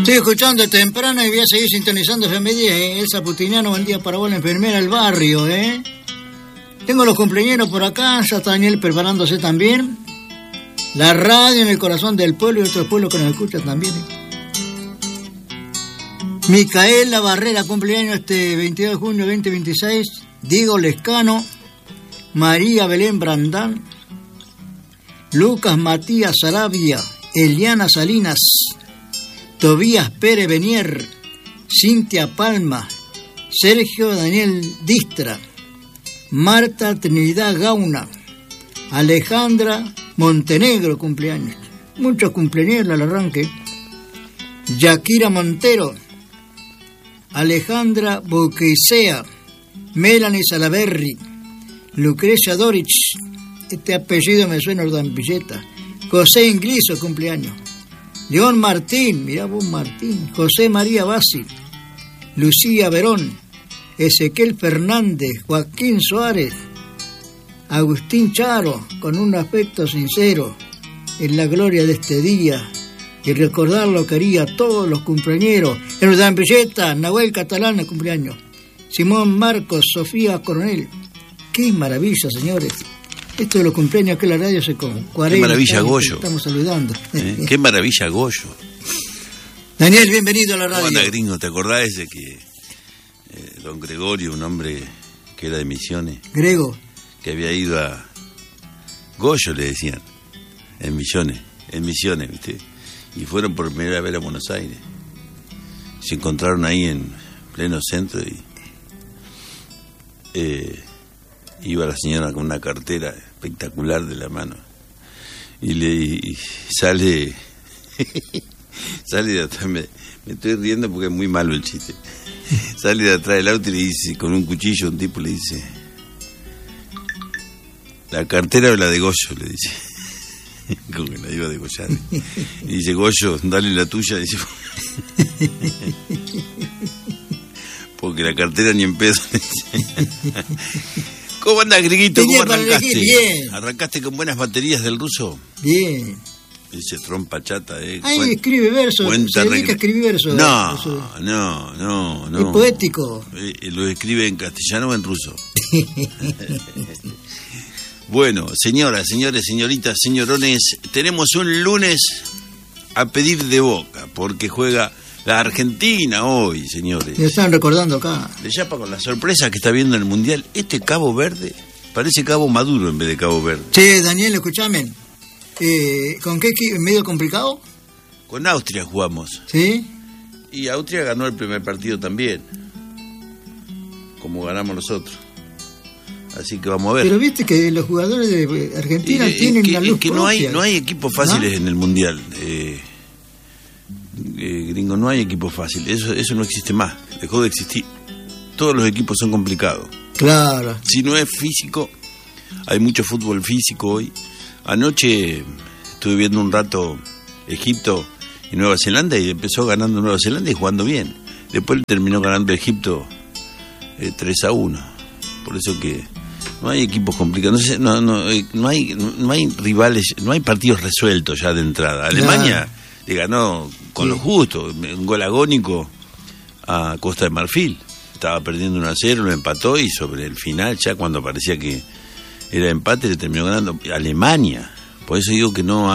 Estoy escuchando temprano y voy a seguir sintonizando FM10, Elsa Putiniano, buen día para vos, la enfermera del barrio, Tengo los cumpleaños por acá, ya está Daniel preparándose también. La radio en el corazón del pueblo y otros pueblos que nos escuchan también, Micaela Barrera, cumpleaños este 22 de junio 2026. Diego Lescano, María Belén Brandán, Lucas Matías Sarabia, Eliana Salinas, Tobías Pérez Benier, Cintia Palma, Sergio Daniel Distra, Marta Trinidad Gauna, Alejandra Montenegro, cumpleaños. Muchos cumpleaños al arranque. Yakira Montero, Alejandra Boquisea, Melanie Salaberry, Lucrecia Dorich, este apellido me suena de Ampilleta, José Ingliso, cumpleaños. León Martín, mirá vos Martín, José María Bassi, Lucía Verón, Ezequiel Fernández, Joaquín Suárez, Agustín Charo, con un afecto sincero en la gloria de este día, y recordarlo quería a todos los cumpleañeros. En de Ampilleta, Nahuel Catalán, el cumpleaños. Simón Marcos, Sofía Coronel. Qué maravilla, señores. Esto de los cumpleaños que la radio se con 40. Qué maravilla, Goyo. Estamos saludando. Qué maravilla, Goyo. Daniel, bienvenido a la radio. ¿Cómo anda, gringo? ¿Te acordás de que don Gregorio, un hombre que era de Misiones? Grego. Que había ido a Goyo, le decían, en Misiones, ¿viste? Y fueron por primera vez a Buenos Aires. Se encontraron ahí en pleno centro y iba la señora con una cartera espectacular de la mano y sale de atrás, me estoy riendo porque es muy malo el chiste. Sale de atrás del auto y le dice, con un cuchillo, un tipo le dice, la cartera o la de Goyo, le dice. Como que la iba a degollar. Y dice, Goyo, dale la tuya. Dice, porque la cartera ni en peso. ¿Cómo andas, Griguito? ¿Cómo arrancaste? Bien. ¿Arrancaste con buenas baterías del ruso? Bien. Dice trompa chata, Ahí escribe versos. Se dedica a escribir versos. No. Es poético. ¿Lo escribe en castellano o en ruso? Bueno, señoras, señores, señoritas, señorones, tenemos un lunes a pedir de boca, porque juega la Argentina hoy, señores. Me están recordando acá. De Yapa, con la sorpresa que está viendo en el Mundial, este Cabo Verde parece Cabo Maduro en vez de Cabo Verde. Che, Daniel, escuchame. ¿Con qué equipo? ¿Medio complicado? Con Austria jugamos. ¿Sí? Y Austria ganó el primer partido también, como ganamos nosotros. Así que vamos a ver. Pero viste que los jugadores de Argentina tienen la luz que propia. No hay equipos fáciles en el Mundial. Gringo, no hay equipos fáciles. Eso no existe más. Dejó de existir. Todos los equipos son complicados. Claro. Si no es físico, hay mucho fútbol físico hoy. Anoche estuve viendo un rato Egipto y Nueva Zelanda y empezó ganando Nueva Zelanda y jugando bien. Después terminó ganando Egipto 3-1. Por eso que no hay equipos complicados, no hay rivales, no hay partidos resueltos ya de entrada. Alemania le ganó con lo justo, un gol agónico a Costa de Marfil. Estaba perdiendo 1-0, lo empató y sobre el final, ya cuando parecía que era empate, le terminó ganando Alemania. Por eso digo que no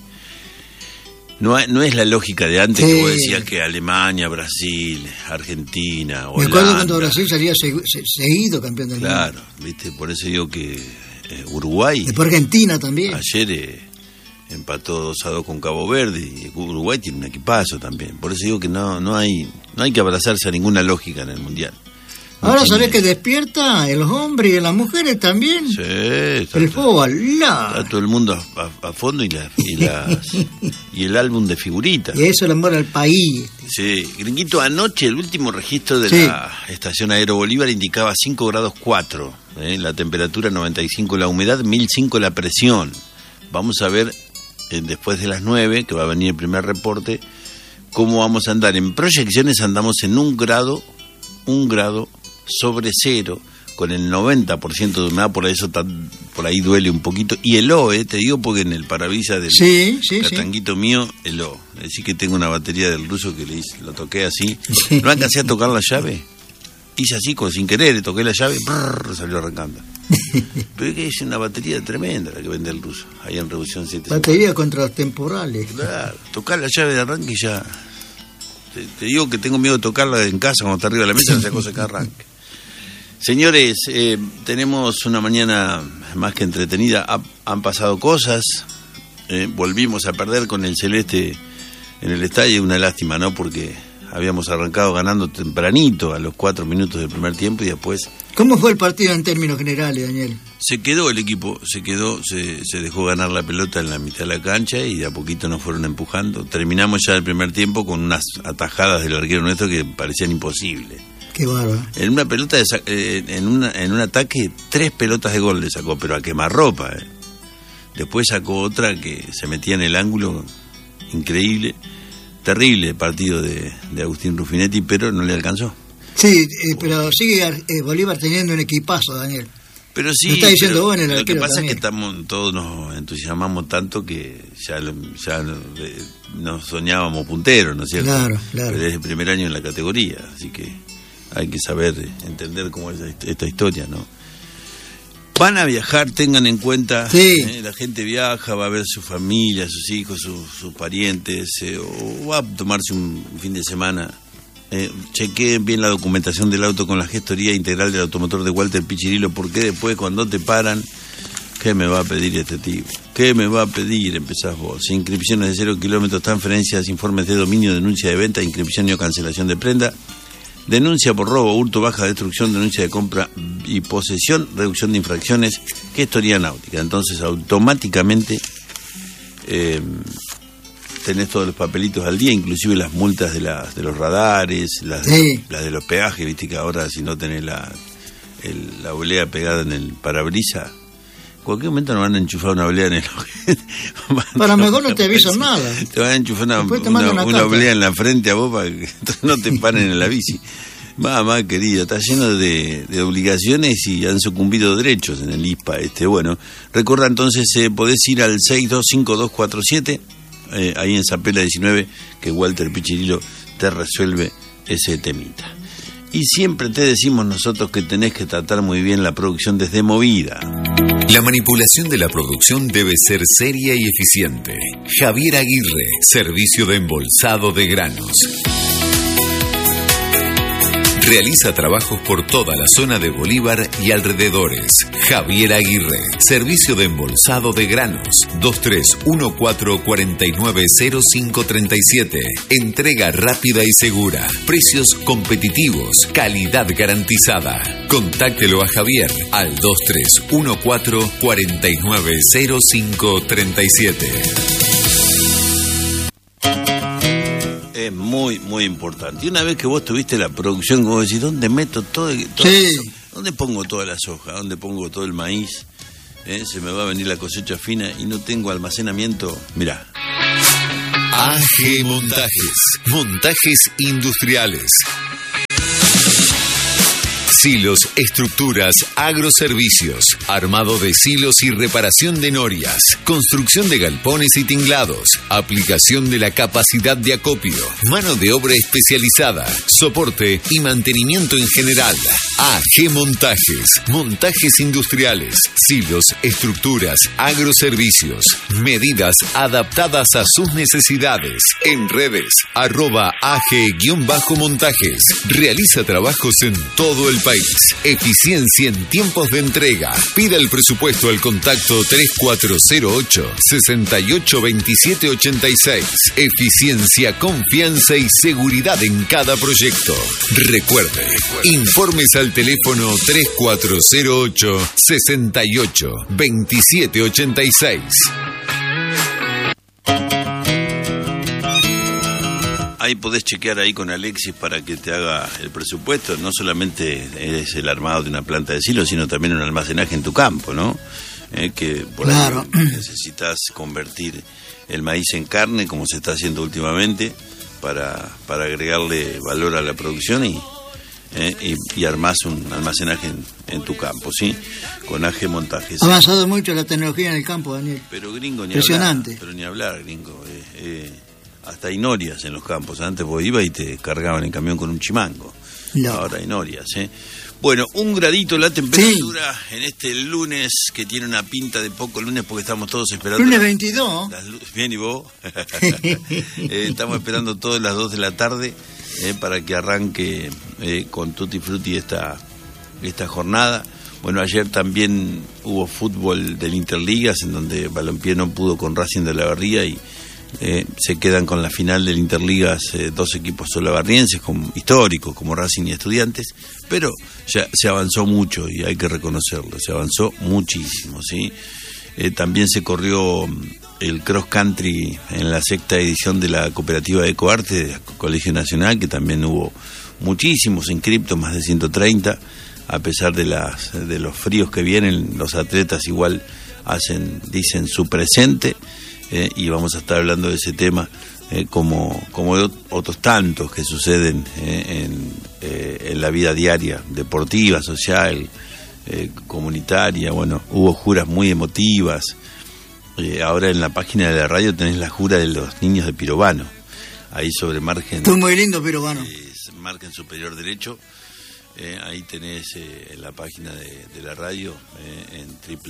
es la lógica de antes, que vos decías que Alemania, Brasil, Argentina, Holanda. Me acuerdo cuando Brasil salía seguido campeón del mundo. Claro, viste, por eso digo que Uruguay. Después Argentina también. Ayer empató 2-2 con Cabo Verde y Uruguay tiene un equipazo también. Por eso digo que no hay que abrazarse a ninguna lógica en el Mundial. Ahora sabés que despierta en los hombres y en las mujeres también. Sí, el fútbol. Está todo el mundo a fondo y el álbum de figuritas. Y eso le amor al país. Sí, Gringuito, anoche el último registro de la estación Aero Bolívar indicaba 5 grados 4, la temperatura 95, la humedad 1005, la presión. Vamos a ver después de las 9, que va a venir el primer reporte, cómo vamos a andar. En proyecciones andamos en un grado sobre cero, con el 90% de humedad, por eso por ahí duele un poquito. Y heló, te digo, porque en el parabrisas del Catanguito mío heló. Es decir, que tengo una batería del ruso que lo toqué así. No alcancé a tocar la llave. Hice así, sin querer, toqué la llave y salió arrancando. Pero es que es una batería tremenda la que vende el ruso, ahí en Revolución 7. Batería contra los temporales. Claro, tocar la llave de arranque y ya. Te digo que tengo miedo de tocarla en casa cuando está arriba de la mesa, esa cosa que arranque. Señores, tenemos una mañana más que entretenida. Han pasado cosas. Volvimos a perder con el Celeste en el estadio. Una lástima, ¿no? Porque habíamos arrancado ganando tempranito a los 4 minutos del primer tiempo y después... ¿Cómo fue el partido en términos generales, Daniel? Se quedó el equipo, se dejó ganar la pelota en la mitad de la cancha y de a poquito nos fueron empujando. Terminamos ya el primer tiempo con unas atajadas del arquero nuestro que parecían imposibles. Qué bárbaro. En una pelota, en un ataque, 3 pelotas de gol le sacó, pero a quemarropa. Después sacó otra que se metía en el ángulo, increíble. Terrible partido de Agustín Rufinetti, pero no le alcanzó. Sí, pero sigue Bolívar teniendo un equipazo, Daniel. Pero sí, está diciendo bueno el lo que pasa también. Es que todos nos entusiasmamos tanto que ya nos soñábamos punteros, ¿no es cierto? Claro. Pero es el primer año en la categoría, así que hay que saber entender cómo es esta historia, ¿no? Van a viajar, tengan en cuenta, la gente viaja, va a ver su familia, sus hijos, sus parientes, o va a tomarse un fin de semana. Chequeen bien la documentación del auto con la gestoría integral del automotor de Walter Pichirilo, porque después cuando te paran, ¿qué me va a pedir este tipo? ¿Qué me va a pedir? Empezás vos. Inscripciones de 0 kilómetros, transferencias, informes de dominio, denuncia de venta, inscripción y o cancelación de prenda, denuncia por robo, hurto, baja, destrucción, denuncia de compra y posesión, reducción de infracciones, gestoría náutica. Entonces automáticamente tenés todos los papelitos al día, inclusive las multas de los radares, las de los peajes, viste que ahora si no tenés la olea pegada en el parabrisas, en cualquier momento nos van a enchufar una olea en el para mejor no te avisan nada. Te van a enchufar una olea en la frente a vos para que no te paren en la bici. Mamá querida, está lleno de obligaciones y han sucumbido derechos en el ISPA. Bueno, recuerda entonces, podés ir al 625247, ahí en Zapela 19, que Walter Pichirilo te resuelve ese temita. Y siempre te decimos nosotros que tenés que tratar muy bien la producción desde Movida. La manipulación de la producción debe ser seria y eficiente. Javier Aguirre, servicio de embolsado de granos. Realiza trabajos por toda la zona de Bolívar y alrededores. Javier Aguirre, servicio de embolsado de granos. 2314490537. Entrega rápida y segura. Precios competitivos. Calidad garantizada. Contáctelo a Javier al 2314490537. Es muy, muy importante. Y una vez que vos tuviste la producción, como decís, ¿dónde meto todo eso? ¿Dónde pongo toda la soja? ¿Dónde pongo todo el maíz? Se me va a venir la cosecha fina y no tengo almacenamiento. Mirá. AG Montajes. Montajes industriales. Silos, estructuras, agroservicios, armado de silos y reparación de norias, construcción de galpones y tinglados, aplicación de la capacidad de acopio, mano de obra especializada, soporte y mantenimiento en general. AG Montajes, montajes industriales, silos, estructuras, agroservicios, medidas adaptadas a sus necesidades. En redes, @AG-montajes. Realiza trabajos en todo el país. Eficiencia en tiempos de entrega. Pida el presupuesto al contacto 3408-682786. Eficiencia, confianza y seguridad en cada proyecto. Recuerde, informes al teléfono 3408-682786. Ahí podés chequear ahí con Alexis para que te haga el presupuesto. No solamente es el armado de una planta de silo, sino también un almacenaje en tu campo, ¿no? Que por ahí necesitas convertir el maíz en carne, como se está haciendo últimamente, para agregarle valor a la producción y y armás un almacenaje en tu campo, ¿sí? Con AG Montajes. Ha avanzado mucho la tecnología en el campo, Daniel. Pero gringo, ni impresionante. Hablar, pero ni hablar, gringo. Hasta hay norias en los campos. Antes vos ibas y te cargaban en camión con un chimango. No. Ahora hay norias, Bueno, 1 gradito la temperatura en este lunes, que tiene una pinta de poco lunes porque estamos todos esperando. Lunes 22. Bien, ¿y vos? Estamos esperando todas las 2 de la tarde para que arranque con Tutti Frutti esta jornada. Bueno, ayer también hubo fútbol del Interligas, en donde Balompié no pudo con Racing de Olavarría y se quedan con la final del Interligas 2 equipos olavarrienses históricos como Racing y Estudiantes, pero ya se avanzó mucho y hay que reconocerlo, se avanzó muchísimo, ¿sí? También se corrió el cross country en la 6ª edición de la cooperativa de Ecoarte del Colegio Nacional, que también hubo muchísimos inscriptos, más de 130, a pesar de los fríos que vienen, los atletas igual dicen su presente. Y vamos a estar hablando de ese tema como de otros tantos que suceden en la vida diaria, deportiva, social, comunitaria. Bueno, hubo juras muy emotivas. Ahora en la página de la radio tenés la jura de los niños de Pirovano, ahí sobre margen. Estuvo muy lindo Pirovano. Margen superior derecho. Ahí tenés en la página de la radio, en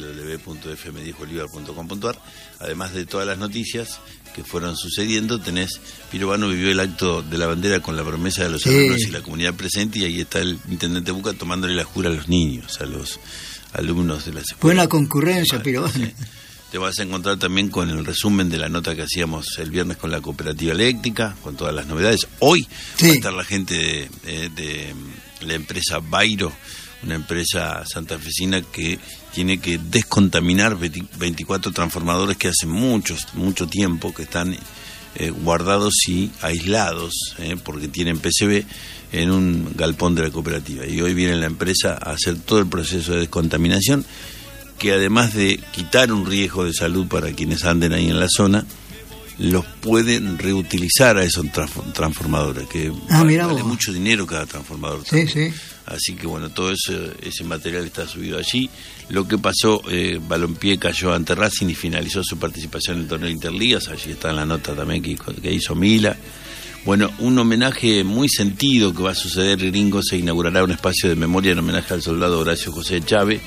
www.fmdiejolivar.com.ar, además de todas las noticias que fueron sucediendo, tenés Pirovano vivió el acto de la bandera con la promesa de los alumnos y la comunidad presente, y ahí está el intendente Buca tomándole la jura a los niños, a los alumnos de las escuelas. Buena concurrencia, Pirovano. Sí. Te vas a encontrar también con el resumen de la nota que hacíamos el viernes con la cooperativa eléctrica, con todas las novedades. Hoy va a estar la gente de la empresa Bairo, una empresa santafesina que tiene que descontaminar 24 transformadores que hace mucho tiempo que están guardados y aislados, porque tienen PCB en un galpón de la cooperativa. Y hoy viene la empresa a hacer todo el proceso de descontaminación, que además de quitar un riesgo de salud para quienes anden ahí en la zona, los pueden reutilizar a esos transformadores, que vale mucho dinero cada transformador. Sí. Así que bueno, todo ese material está subido allí. Lo que pasó, Balompié cayó ante Racing y finalizó su participación en el torneo Interligas. Allí está en la nota también que hizo Mila. Bueno, un homenaje muy sentido que va a suceder, gringo. Se inaugurará un espacio de memoria en homenaje al soldado Horacio José Chávez.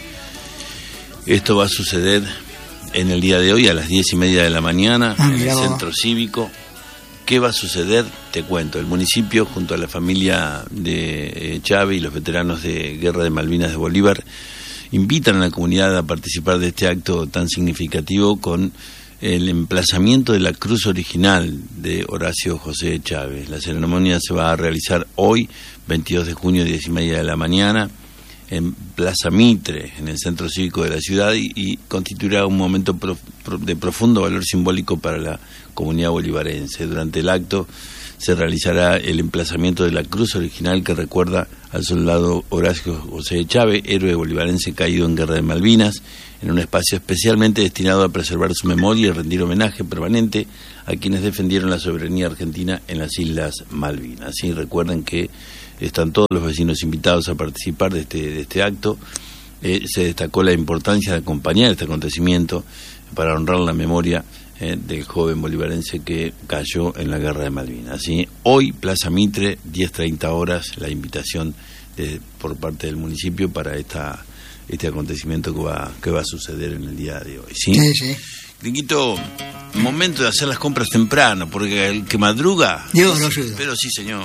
Esto va a suceder en el día de hoy a las 10:30 de la mañana en el Centro Cívico. ¿Qué va a suceder? Te cuento. El municipio, junto a la familia de Chávez y los veteranos de Guerra de Malvinas de Bolívar, invitan a la comunidad a participar de este acto tan significativo con el emplazamiento de la cruz original de Horacio José Chávez. La ceremonia se va a realizar hoy, 22 de junio, 10:30 de la mañana, en Plaza Mitre, en el Centro Cívico de la ciudad, y constituirá un momento de profundo valor simbólico para la comunidad bolivarense. Durante el acto se realizará el emplazamiento de la cruz original que recuerda al soldado Horacio José Chávez, héroe bolivarense caído en Guerra de Malvinas, en un espacio especialmente destinado a preservar su memoria y rendir homenaje permanente a quienes defendieron la soberanía argentina en las Islas Malvinas. Y recuerden que están todos los vecinos invitados a participar de este acto. Se destacó la importancia de acompañar este acontecimiento para honrar la memoria del joven bolivarense que cayó en la Guerra de Malvinas. Así, hoy, Plaza Mitre, 10:30 horas, la invitación por parte del municipio para este acontecimiento que va a suceder en el día de hoy. ¿Sí? Sí. Gringuito, momento de hacer las compras temprano, porque el que madruga... Dios lo ayuda. Pero sí, señor.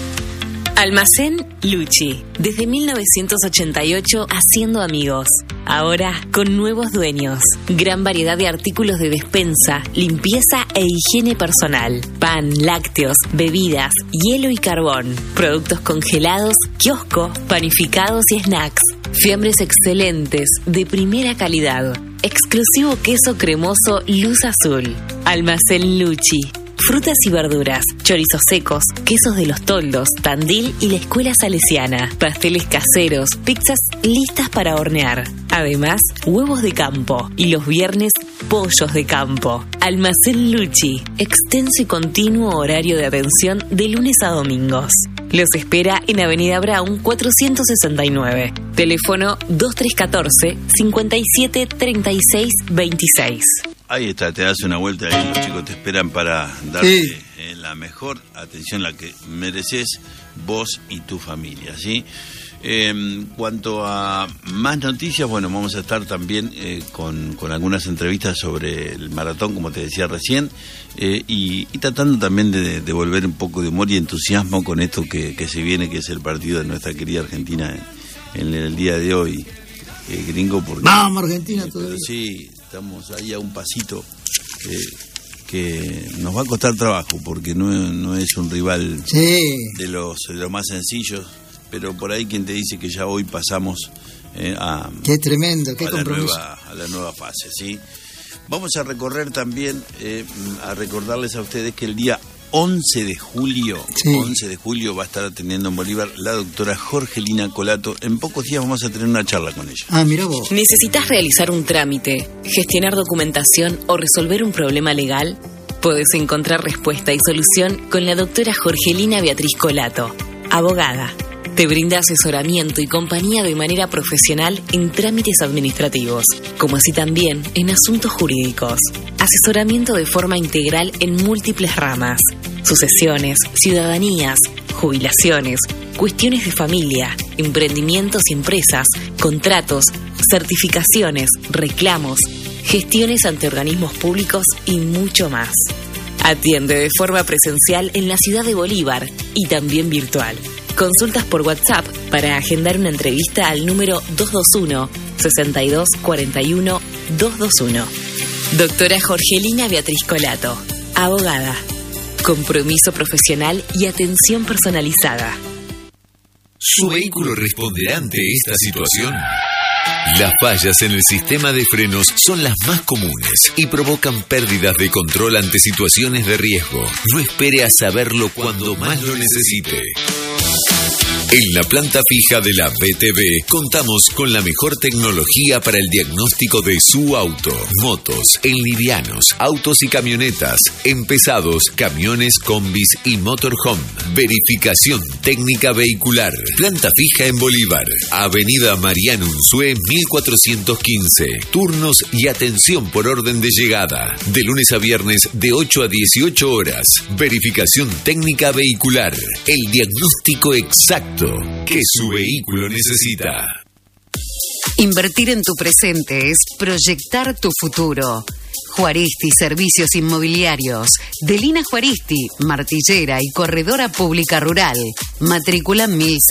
Almacén Lucci, desde 1988 haciendo amigos. Ahora con nuevos dueños. Gran variedad de artículos de despensa, limpieza e higiene personal. Pan, lácteos, bebidas, hielo y carbón. Productos congelados, kiosco, panificados y snacks. Fiambres excelentes, de primera calidad. Exclusivo queso cremoso Luz Azul. Almacén Lucci. Frutas y verduras, chorizos secos, quesos de los Toldos, Tandil y la Escuela Salesiana, pasteles caseros, pizzas listas para hornear. Además, huevos de campo y los viernes pollos de campo. Almacén Luchi, extenso y continuo horario de atención de lunes a domingos. Los espera en Avenida Brown 469. Teléfono 2314-573626. Ahí está, te das una vuelta ahí, los chicos te esperan para darte la mejor atención, la que mereces vos y tu familia, ¿sí? Cuanto a más noticias, bueno, vamos a estar también con algunas entrevistas sobre el maratón, como te decía recién, y tratando también de devolver un poco de humor y entusiasmo con esto que se viene, que es el partido de nuestra querida Argentina en el día de hoy, gringo, porque... ¡Vamos, Argentina todavía! Sí, estamos ahí a un pasito que nos va a costar trabajo, porque no es un rival de los más sencillos, pero por ahí quien te dice que ya hoy pasamos qué tremendo, qué compromiso. A la nueva fase, ¿sí? Vamos a recorrer también, a recordarles a ustedes que el día 11 de julio va a estar atendiendo en Bolívar la doctora Jorgelina Colato. En pocos días vamos a tener una charla con ella. Ah, mira vos. ¿Necesitas realizar un trámite, gestionar documentación o resolver un problema legal? Puedes encontrar respuesta y solución con la doctora Jorgelina Beatriz Colato, abogada. Te brinda asesoramiento y compañía de manera profesional en trámites administrativos, como así también en asuntos jurídicos. Asesoramiento de forma integral en múltiples ramas: sucesiones, ciudadanías, jubilaciones, cuestiones de familia, emprendimientos y empresas, contratos, certificaciones, reclamos, gestiones ante organismos públicos y mucho más. Atiende de forma presencial en la ciudad de Bolívar y también virtual. Consultas por WhatsApp para agendar una entrevista al número 221-6241-221. Doctora Jorgelina Beatriz Colato, abogada. Compromiso profesional y atención personalizada. ¿Su vehículo responderá ante esta situación? Las fallas en el sistema de frenos son las más comunes y provocan pérdidas de control ante situaciones de riesgo. No espere a saberlo cuando más lo necesite. En la planta fija de la BTV contamos con la mejor tecnología para el diagnóstico de su auto, motos, en livianos, autos y camionetas, en pesados, camiones, combis y motorhome. Verificación técnica vehicular. Planta fija en Bolívar, Avenida Mariano Unzué 1415. Turnos y atención por orden de llegada. De lunes a viernes de 8 a 18 horas. Verificación técnica vehicular. El diagnóstico exacto que su vehículo necesita. Invertir en tu presente es proyectar tu futuro. Juaristi Servicios Inmobiliarios. Delina Juaristi, martillera y corredora pública rural. Matrícula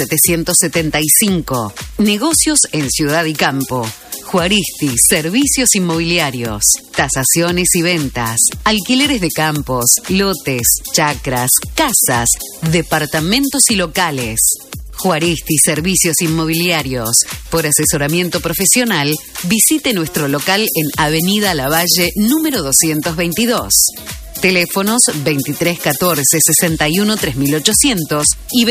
1775. Negocios en ciudad y campo. Juaristi Servicios Inmobiliarios. Tasaciones y ventas. Alquileres de campos, lotes, chacras, casas, departamentos y locales. Juaristi Servicios Inmobiliarios. Por asesoramiento profesional, visite nuestro local en Avenida Lavalle, número 222. Teléfonos 2314-61-3800 y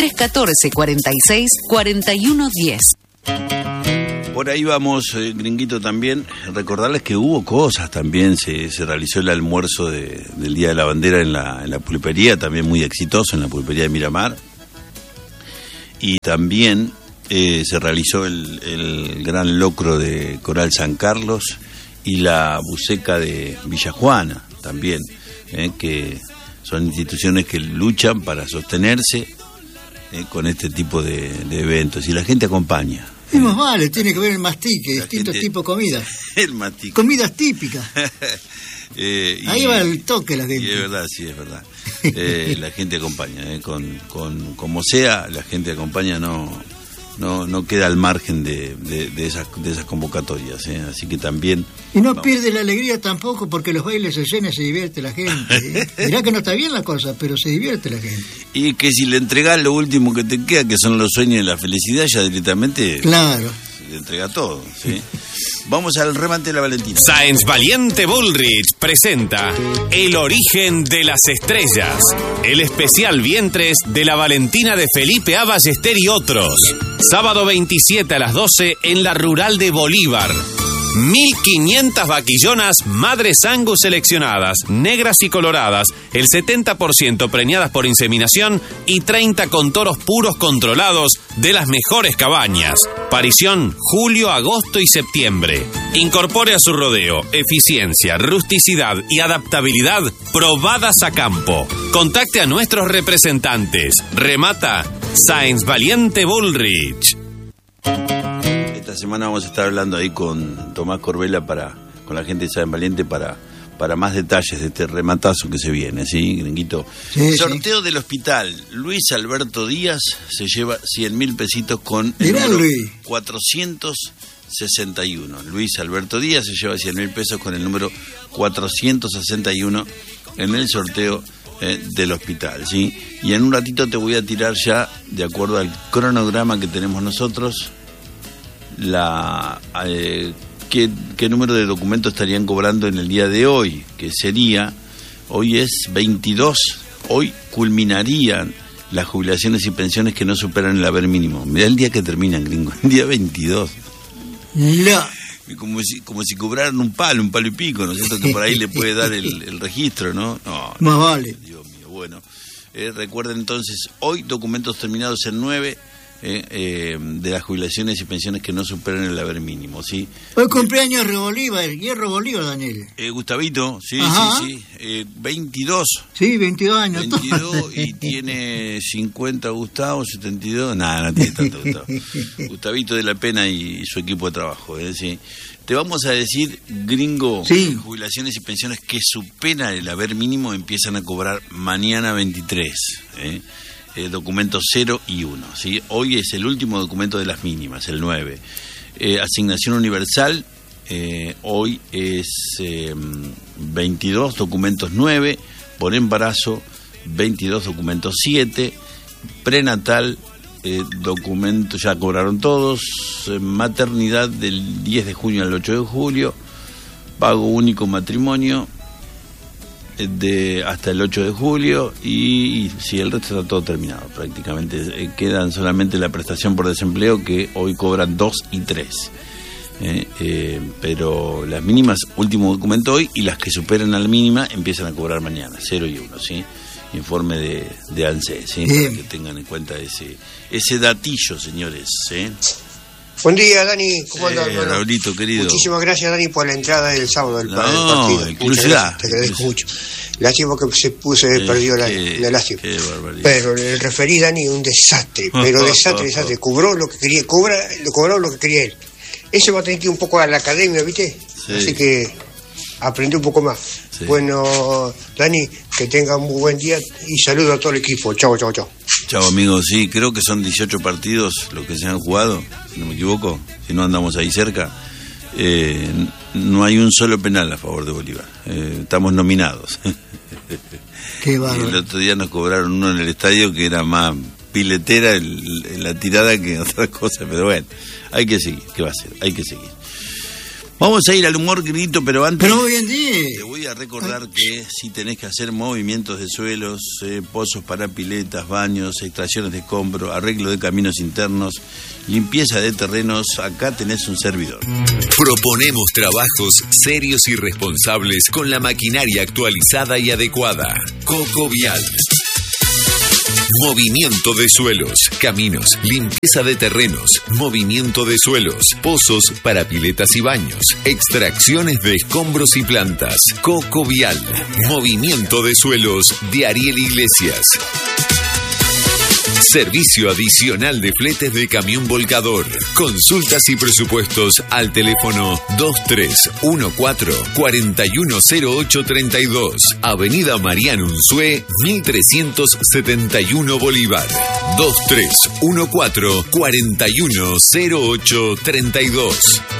2314-46-4110. Por ahí vamos, gringuito, también. Recordarles que hubo cosas también. Se realizó el almuerzo del Día de la Bandera en la pulpería, también muy exitoso, en la pulpería de Miramar. Y también se realizó el gran locro de Coral San Carlos y la buceca de Villa Juana también, que son instituciones que luchan para sostenerse con este tipo de eventos, y la gente acompaña. Y más vale, tiene que ver el mastique, distintos tipos de comidas. El mastique. Comidas típicas. Ahí va el toque la gente. Y es verdad, sí, es verdad. La gente acompaña, como sea, la gente acompaña, no queda al margen de esas convocatorias, así que también... Y no pierde la alegría tampoco, porque los bailes se llenan y se divierte la gente. Mirá que no está bien la cosa, pero se divierte la gente. Y que si le entregás lo último que te queda, que son los sueños y la felicidad, ya directamente... Claro. Le entrega todo, ¿sí? Vamos al remate de la Valentina. Sáenz Valiente Bullrich presenta El origen de las estrellas, el especial vientres de la Valentina de Felipe A. Ballester y otros. Sábado 27 a las 12 en la Rural de Bolívar. 1.500 vaquillonas Madres Angus seleccionadas, negras y coloradas, el 70% preñadas por inseminación y 30 con toros puros controlados de las mejores cabañas. Parición julio, agosto y septiembre. Incorpore a su rodeo eficiencia, rusticidad y adaptabilidad probadas a campo. Contacte a nuestros representantes. Remata Sáenz Valiente Bullrich. Esta semana vamos a estar hablando ahí con Tomás Corbella con la gente de Sáenz Valiente para más detalles de este rematazo que se viene, ¿sí, Gringuito? Sí, sorteo del hospital. Luis Alberto Díaz se lleva 100.000 pesitos con el Mirá, número Luis. 461. Luis Alberto Díaz se lleva 100.000 pesos con el número 461 en el sorteo del hospital, ¿sí? Y en un ratito te voy a tirar ya, de acuerdo al cronograma que tenemos nosotros, qué número de documentos estarían cobrando en el día de hoy, que sería, hoy es 22, hoy culminarían las jubilaciones y pensiones que no superan el haber mínimo. Mirá el día que terminan, gringo, el día 22. No. Como si cobraran un palo y pico, ¿no es cierto? Que por ahí le puede dar el registro, ¿no? No, Más vale. Dios mío, bueno. Recuerden entonces, hoy documentos terminados en 9 de las jubilaciones y pensiones que no superan el haber mínimo, ¿sí? Hoy cumpleaños Hierro Bolívar, Daniel. Gustavito, sí, Ajá. sí. 22. Sí, 22 años. 22 y tiene 50 Gustavo, 72. Nada, no tiene tanto Gustavo. Gustavito de la Pena y su equipo de trabajo, ¿sí? Te vamos a decir, gringo, sí. Jubilaciones y pensiones que superan el haber mínimo empiezan a cobrar mañana 23, documentos 0 y 1, ¿sí? Hoy es el último documento de las mínimas, el 9. Asignación universal, hoy es 22, documentos 9. Por embarazo, 22, documentos 7. Prenatal, documentos, ya cobraron todos. Maternidad del 10 de junio al 8 de julio. Pago único matrimonio hasta el 8 de julio y sí, el resto está todo terminado prácticamente. Quedan solamente la prestación por desempleo, que hoy cobran 2 y 3. Pero las mínimas, último documento hoy, y las que superan a la mínima empiezan a cobrar mañana, 0 y 1, ¿sí? Informe de ANSES, ¿sí? Para que tengan en cuenta ese datillo, señores, ¿sí? Buen día, Dani. ¿Cómo andas, hermano? Raulito, querido. Muchísimas gracias, Dani, por la entrada del sábado del partido. Inclusividad. Te agradezco mucho. Lástima que perdió la lástima. Qué barbaridad. Pero el referí, Dani, un desastre. Pero desastre. Cobró lo que quería. Cobró lo que quería él. Eso va a tener que ir un poco a la academia, ¿viste? Sí. Así que aprendí un poco más. Sí. Bueno, Dani, que tenga un muy buen día y saludo a todo el equipo. Chao. Chao, amigos. Sí, creo que son 18 partidos los que se han jugado, si no me equivoco, si no andamos ahí cerca. No hay un solo penal a favor de Bolívar. Estamos nominados. Qué bárbaro. El otro día nos cobraron uno en el estadio que era más piletera en la tirada que otra cosa, pero bueno, hay que seguir. ¿Qué va a hacer? Hay que seguir. Vamos a ir al humor, Grito, pero antes te voy a recordar que si tenés que hacer movimientos de suelos, pozos para piletas, baños, extracciones de escombro, arreglo de caminos internos, limpieza de terrenos, acá tenés un servidor. Proponemos trabajos serios y responsables con la maquinaria actualizada y adecuada. Coco Vial. Movimiento de suelos, caminos, limpieza de terrenos, movimiento de suelos, pozos para piletas y baños, extracciones de escombros y plantas. Coco Vial, movimiento de suelos de Ariel Iglesias. Servicio adicional de fletes de camión volcador. Consultas y presupuestos al teléfono 2314-410832. Avenida Mariano Unzué, 1371 Bolívar. 2314-410832.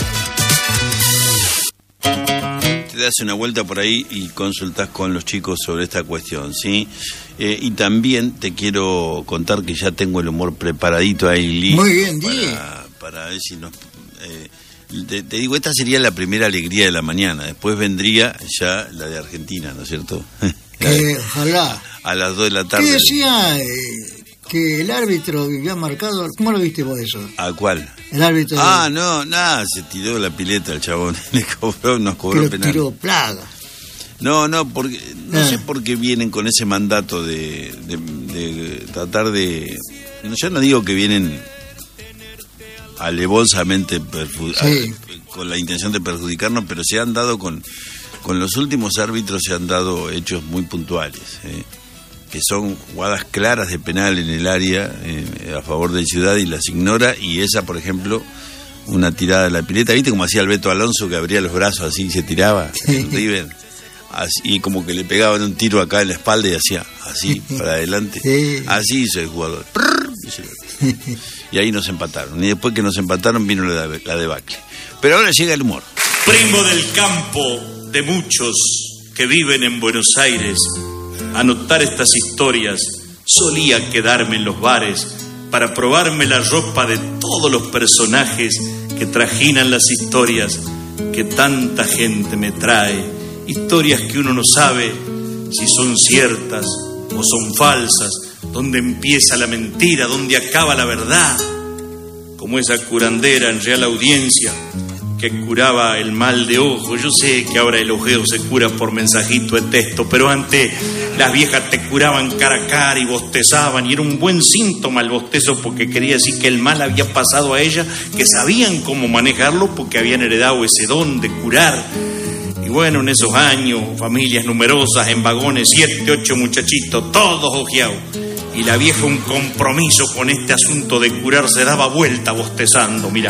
Te das una vuelta por ahí y consultás con los chicos sobre esta cuestión, ¿sí? Y también te quiero contar que ya tengo el humor preparadito ahí listo. Muy bien, para ver si nos... te digo, esta sería la primera alegría de la mañana. Después vendría ya la de Argentina, ¿no es cierto? Ojalá. A las 2 de la tarde. ¿Qué decía que el árbitro había marcado. ¿Cómo lo viste vos eso? ¿A cuál? El árbitro. No, nada, se tiró la pileta el chabón. Nos cobró penal. Tiró plaga. No, porque no sé por qué vienen con ese mandato de tratar de. Yo no digo que vienen alevosamente con la intención de perjudicarnos, pero se han dado con los últimos árbitros, se han dado hechos muy puntuales, que son jugadas claras de penal en el área a favor de Ciudad y las ignora, y esa, por ejemplo, una tirada de la pileta, ¿viste como hacía el Beto Alonso, que abría los brazos así y se tiraba? River, así como que le pegaban un tiro acá en la espalda y hacía así para adelante, así hizo el jugador. Y ahí nos empataron, y después que nos empataron vino la debacle. Pero ahora llega el humor. Primo del campo de muchos que viven en Buenos Aires, anotar estas historias, solía quedarme en los bares para probarme la ropa de todos los personajes que trajinan las historias que tanta gente me trae, historias que uno no sabe si son ciertas o son falsas, dónde empieza la mentira, dónde acaba la verdad, como esa curandera en Real Audiencia que curaba el mal de ojo. Yo sé que ahora el ojeo se cura por mensajito de texto, pero antes las viejas te curaban cara a cara y bostezaban, y era un buen síntoma el bostezo, porque quería decir que el mal había pasado a ella, que sabían cómo manejarlo porque habían heredado ese don de curar. Y bueno, en esos años, familias numerosas en vagones, 7, 8 muchachitos, todos ojeados. Y la vieja, un compromiso con este asunto de curar, se daba vuelta bostezando, mirá.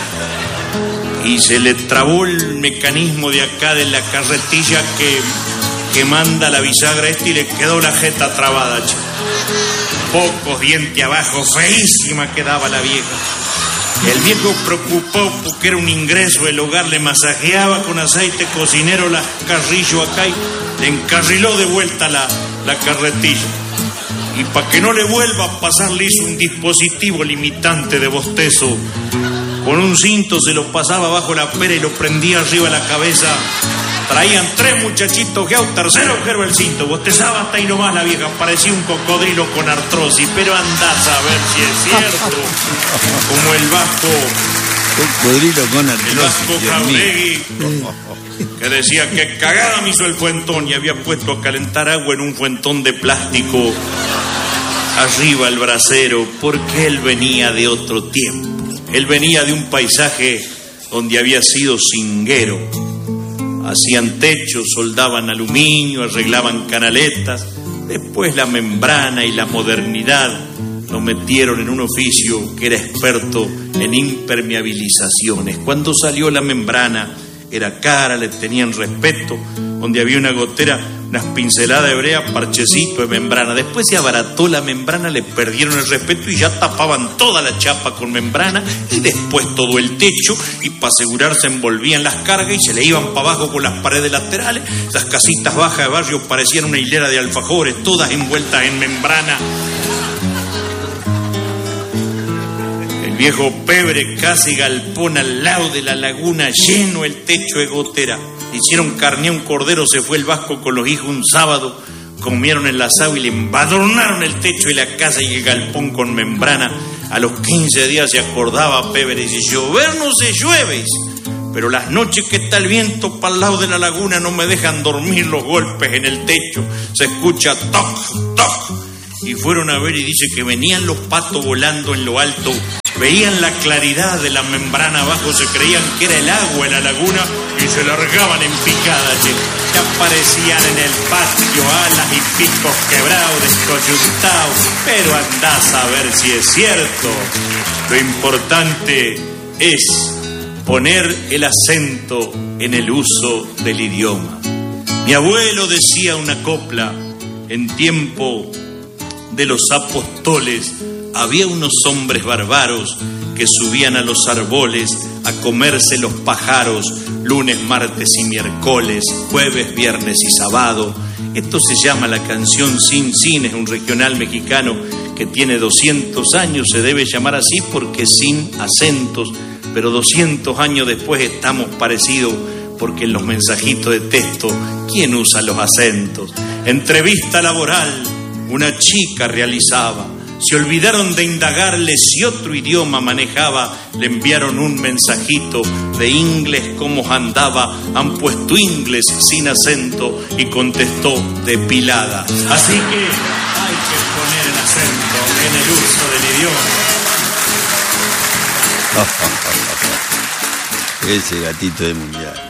Y se le trabó el mecanismo de acá de la carretilla que manda la bisagra y le quedó la jeta trabada, che. Pocos dientes abajo, feísima quedaba la vieja. El viejo, preocupado porque era un ingreso, el hogar le masajeaba con aceite cocinero las carrillo acá y le encarriló de vuelta la carretilla. Y para que no le vuelva a pasar, le hizo un dispositivo limitante de bostezo. Con un cinto se lo pasaba bajo la pera y lo prendía arriba de la cabeza. Traían 3 muchachitos que a tercero agujero el cinto. Bostezaba hasta ahí nomás la vieja, parecía un cocodrilo con artrosis. Pero andás a ver si es cierto. Como el vasco cocodrilo con artrosis, el vasco Jauregui, que decía que cagada me hizo el fuentón, y había puesto a calentar agua en un fuentón de plástico arriba el brasero, porque él venía de otro tiempo. Él venía de un paisaje donde había sido zinguero. Hacían techos, soldaban aluminio, arreglaban canaletas. Después la membrana y la modernidad lo metieron en un oficio que era experto en impermeabilizaciones. Cuando salió la membrana era cara, le tenían respeto. Donde había una gotera, unas pinceladas de brea, parchecito de membrana. Después se abarató la membrana, le perdieron el respeto y ya tapaban toda la chapa con membrana, y después todo el techo, y para asegurarse envolvían las cargas y se le iban para abajo con las paredes laterales. Las casitas bajas de barrio parecían una hilera de alfajores, todas envueltas en membrana. El viejo pebre, casi galpón al lado de la laguna, lleno el techo de gotera. Hicieron carne a un cordero, se fue el vasco con los hijos un sábado, comieron el asado y le embadurnaron el techo y la casa y el galpón con membrana. A los 15 días se acordaba Pebre y dice: llover no se llueve, pero las noches que está el viento para el lado de la laguna no me dejan dormir los golpes en el techo. Se escucha toc, toc. Y fueron a ver y dice que venían los patos volando en lo alto. Veían la claridad de la membrana abajo, se creían que era el agua en la laguna y se largaban en picada, che. Ya aparecían en el patio alas y picos quebrados, descoyuntados. Pero andás a ver si es cierto. Lo importante es poner el acento en el uso del idioma. Mi abuelo decía una copla: en tiempo de los apóstoles había unos hombres bárbaros que subían a los árboles a comerse los pájaros lunes, martes y miércoles, jueves, viernes y sábado. Esto se llama la canción Sin Sin, es un regional mexicano que tiene 200 años, se debe llamar así porque sin acentos, pero 200 años después estamos parecidos porque en los mensajitos de texto, ¿quién usa los acentos? Entrevista laboral, una chica realizaba. Se olvidaron de indagarle si otro idioma manejaba. Le enviaron un mensajito de inglés cómo andaba. Han puesto inglés sin acento y contestó depilada. Así que hay que poner el acento en el uso del idioma. Ese gatito de mundial.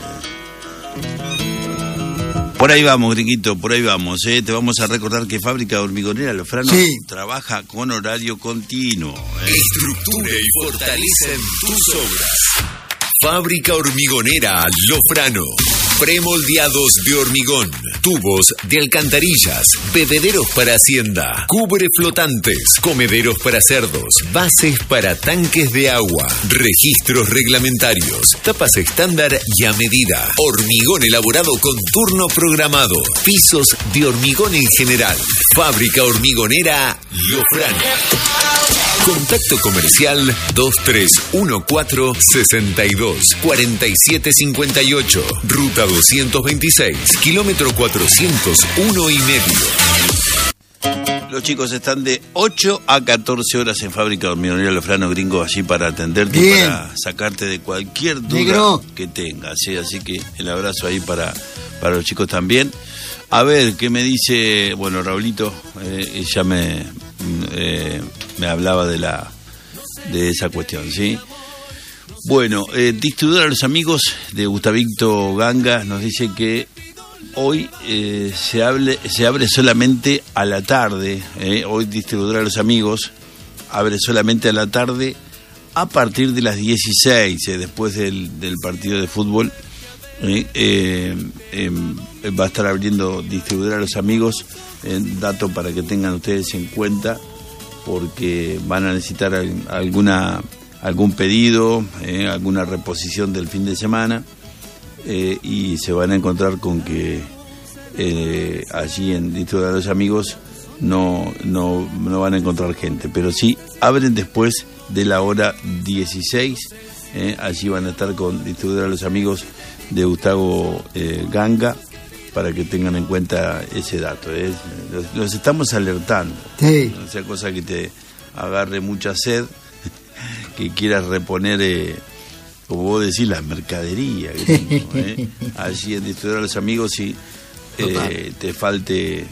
Por ahí vamos, Gringuito, por ahí vamos. Te vamos a recordar que Fábrica Hormigonera Lofrano trabaja con horario continuo. Estructura y fortalecen tus obras. Fábrica Hormigonera Lofrano. Premoldeados de hormigón, tubos de alcantarillas, bebederos para hacienda, cubre flotantes, comederos para cerdos, bases para tanques de agua, registros reglamentarios, tapas estándar y a medida, hormigón elaborado con turno programado, pisos de hormigón en general. Fábrica Hormigonera Lofrano. Contacto comercial 2314-62-4758, ruta 226, kilómetro 401 y medio. Los chicos están de 8 a 14 horas en Fábrica Hormigonera Lofrano, Gringo, allí para atenderte, para sacarte de cualquier duda que tengas. ¿Sí? Así que el abrazo ahí para los chicos también. A ver, ¿qué me dice? Bueno, Raulito ya me hablaba de esa cuestión, ¿sí? Bueno, distribuidor a los amigos de Gustavito Ganga nos dice que hoy se abre solamente a la tarde. Hoy distribuidor a los amigos abre solamente a la tarde a partir de las 16, después del partido de fútbol. Va a estar abriendo distribuidor a los amigos, dato para que tengan ustedes en cuenta, porque van a necesitar algún pedido, alguna reposición del fin de semana, y se van a encontrar con que allí en distribuidor a los amigos no van a encontrar gente, pero sí abren después de la hora 16. Allí van a estar con distribuidor a los amigos de Gustavo Ganga, para que tengan en cuenta ese dato. Los estamos alertando. Sí. No sea cosa que te agarre mucha sed, que quieras reponer, como vos decís, la mercadería. Allí en distribuidor a los amigos, y te falte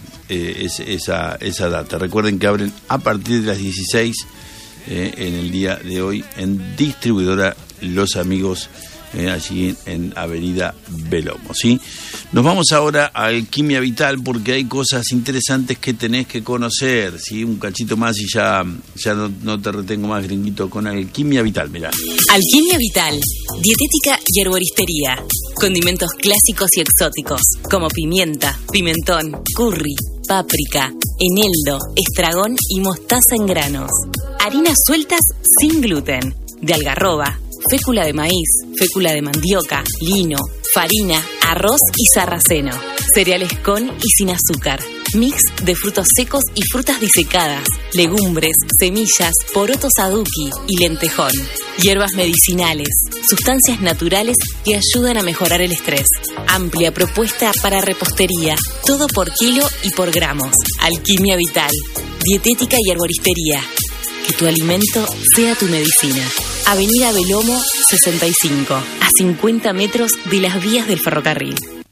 esa data. Recuerden que abren a partir de las 16 en el día de hoy en distribuidora Los Amigos, allí en Avenida Belomo, ¿sí? Nos vamos ahora a Alquimia Vital, porque hay cosas interesantes que tenés que conocer, ¿sí? Un cachito más y ya no te retengo más, Gringuito, con Alquimia Vital, mirá. Alquimia Vital, dietética y herboristería, condimentos clásicos y exóticos, como pimienta, pimentón, curry, páprica, eneldo, estragón y mostaza en granos. Harinas sueltas sin gluten, de algarroba, fécula de maíz, fécula de mandioca, lino, farina, arroz y sarraceno. Cereales con y sin azúcar. Mix de frutos secos y frutas disecadas, legumbres, semillas, porotos aduki y lentejón. Hierbas medicinales, sustancias naturales que ayudan a mejorar el estrés. Amplia propuesta para repostería, todo por kilo y por gramos. Alquimia Vital, dietética y herboristería. Que tu alimento sea tu medicina. Avenida Belomo 65, a 50 metros de las vías del ferrocarril.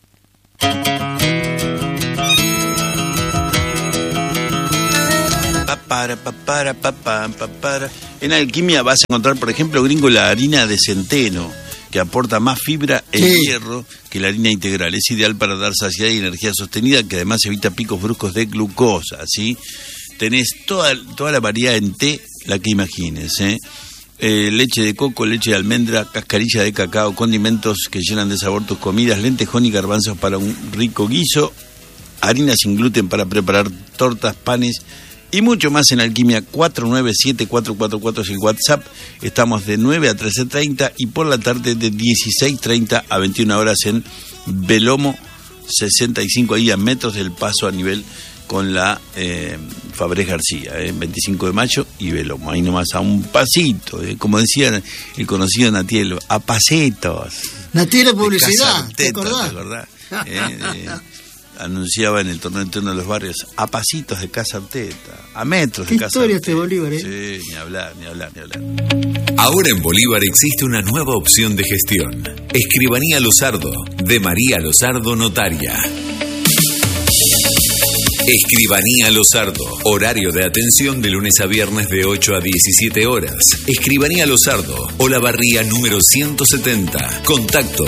En Alquimia vas a encontrar, por ejemplo, Gringo, la harina de centeno, que aporta más fibra e hierro que la harina integral. Es ideal para dar saciedad y energía sostenida, que además evita picos bruscos de glucosa, ¿sí? Tenés toda la variedad en té, la que imagines, leche de coco, leche de almendra, cascarilla de cacao, condimentos que llenan de sabor tus comidas, lentejón y garbanzos para un rico guiso, harina sin gluten para preparar tortas, panes y mucho más. En Alquimia. 497-444 es el WhatsApp. Estamos de 9 a 13:30 y por la tarde de 16:30 a 21 horas en Belomo 65, ahí a metros del paso a nivel con la Fabrés García, 25 de mayo y Belomo, ahí nomás a un pasito, como decía el conocido Natielo, a pasitos. Natielo Publicidad, ¿te acordás? Anunciaba en el torneo interno de los barrios, a pasitos de Casa Arteta. a metros ¿Qué de casa. historia este Bolívar, Sí, ni hablar. Ahora en Bolívar existe una nueva opción de gestión. Escribanía Luzardo, de María Luzardo Notaria. Escribanía Luzardo. Horario de atención de lunes a viernes de 8 a 17 horas. Escribanía Luzardo, Olavarría número 170. Contacto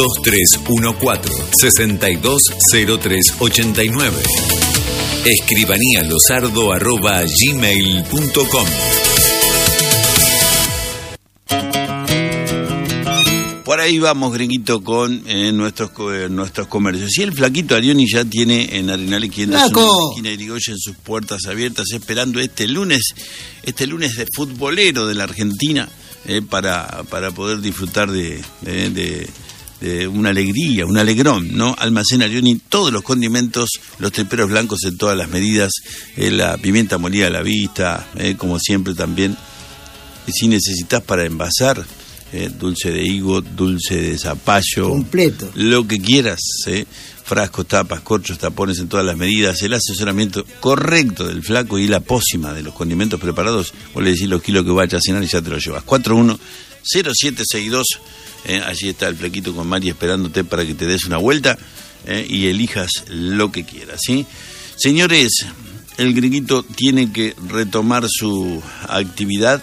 2314-620389. escribaníaluzardo@gmail.com. Por ahí vamos, Gringuito, con nuestros comercios. Y el flaquito Arioni ya tiene en Arenal Esquina de Irigoyen sus puertas abiertas, esperando este lunes de futbolero de la Argentina, para poder disfrutar de una alegría, un alegrón, ¿no? Almacén Arioni, todos los condimentos, los temperos blancos en todas las medidas, la pimienta molida a la vista, como siempre también. Y si necesitas para envasar, dulce de higo, dulce de zapallo, completo, lo que quieras, frascos, tapas, corchos, tapones en todas las medidas, el asesoramiento correcto del flaco y la pócima de los condimentos preparados. Vos le decís los kilos que vayas a cenar y ya te los llevas. 410762, allí está el flaquito con Mari esperándote para que te des una vuelta y elijas lo que quieras, ¿sí? Señores, el Gringuito tiene que retomar su actividad.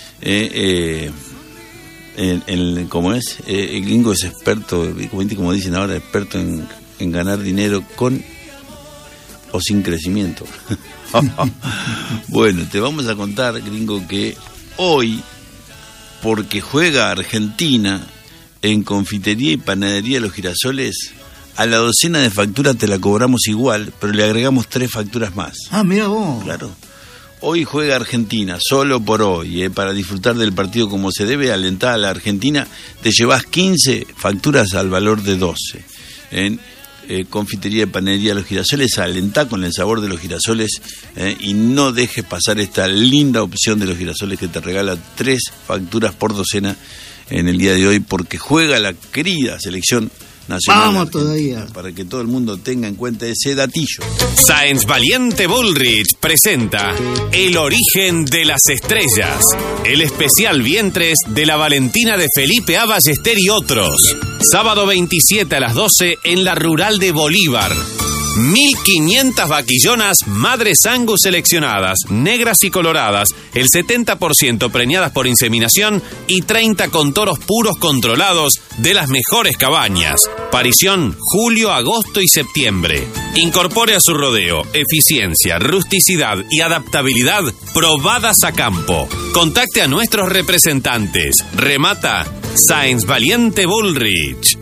¿Cómo es? El Gringo es experto, como dicen ahora, experto en ganar dinero con o sin crecimiento. Bueno, te vamos a contar, Gringo, que hoy, porque juega Argentina, en Confitería y Panadería Los Girasoles, a la docena de facturas te la cobramos igual, pero le agregamos 3 facturas más. Ah, mira vos. Claro. Hoy juega Argentina, solo por hoy, para disfrutar del partido como se debe, alentar a la Argentina, te llevas 15 facturas al valor de 12. En Confitería y Panadería Los Girasoles, alentá con el sabor de los girasoles, y no dejes pasar esta linda opción de los girasoles que te regala 3 facturas por docena en el día de hoy, porque juega la querida selección nacional. Vamos todavía. Para que todo el mundo tenga en cuenta ese datillo. Sáenz Valiente Bullrich presenta El origen de las estrellas, el especial vientres de la Valentina de Felipe A. Ballester y otros. Sábado 27 a las 12 en la Rural de Bolívar. 1.500 vaquillonas Madres Angus seleccionadas, negras y coloradas, el 70% preñadas por inseminación y 30 con toros puros controlados de las mejores cabañas. Parición julio, agosto y septiembre. Incorpore a su rodeo eficiencia, rusticidad y adaptabilidad probadas a campo. Contacte a nuestros representantes. Remata Sáenz Valiente Bullrich.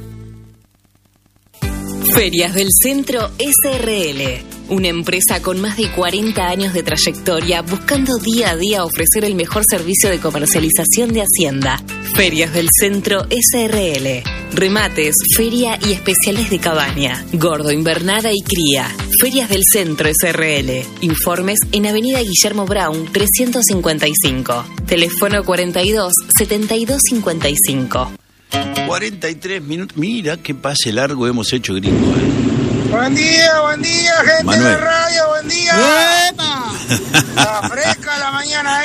Ferias del Centro SRL, una empresa con más de 40 años de trayectoria buscando día a día ofrecer el mejor servicio de comercialización de Hacienda. Ferias del Centro SRL, remates, feria y especiales de cabaña, gordo, invernada y cría. Ferias del Centro SRL, informes en Avenida Guillermo Brown 355, teléfono 42 72 55. 43 minutos. Mira qué pase largo hemos hecho, Gringo. Buen día, gente Manuel. de radio, buen día. Está fresca la mañana,